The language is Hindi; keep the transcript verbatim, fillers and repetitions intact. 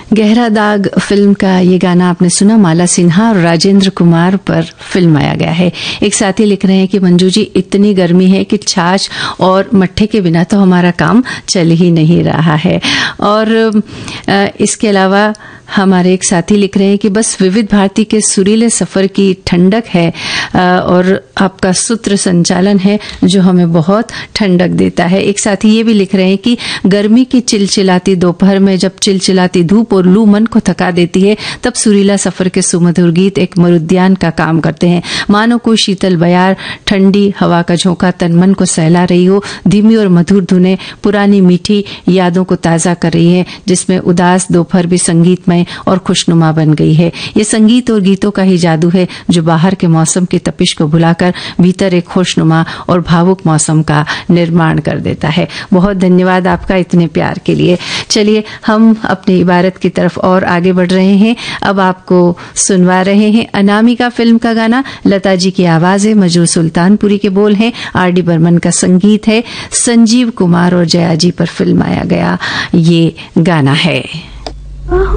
गहरा दाग फिल्म का ये गाना आपने सुना, माला सिन्हा और राजेंद्र कुमार पर फिल्माया गया है। एक साथी लिख रहे हैं कि मंजू जी इतनी गर्मी है कि छाछ और मट्ठे के बिना तो हमारा काम चल ही नहीं रहा है। और इसके अलावा हमारे एक साथी लिख रहे हैं कि बस विविध भारती के सुरीले सफर की ठंडक है और आपका सूत्र संचालन है जो हमें बहुत ठंडक देता है। एक साथी ये भी लिख रहे हैं कि गर्मी की चिलचिलाती दोपहर में जब चिलचिलाती धूप और लू मन को थका देती है, तब सुरीला सफर के सुमधुर गीत एक मरुद्यान का काम करते हैं। मानो कोई शीतल बयार ठंडी हवा का झोंका तन मन को सहला रही हो। धीमी और मधुर धुनें पुरानी मीठी यादों को ताजा कर रही है, जिसमें उदास दोपहर भी संगीतमय और खुशनुमा बन गई है। ये संगीत और गीतों का ही जादू है जो बाहर के मौसम की तपिश को भुलाकर भीतर एक खुशनुमा और भावुक मौसम का निर्माण कर देता है। बहुत धन्यवाद आपका इतने प्यार के लिए। चलिए हम अपनी इबारत की तरफ और आगे बढ़ रहे हैं। अब आपको सुनवा रहे हैं अनामिका फिल्म का गाना। लता जी की आवाज है, मजरू सुल्तानपुरी के बोल हैं, आर डी बर्मन का संगीत है, संजीव कुमार और जया जी पर फिल्माया गया ये गाना है।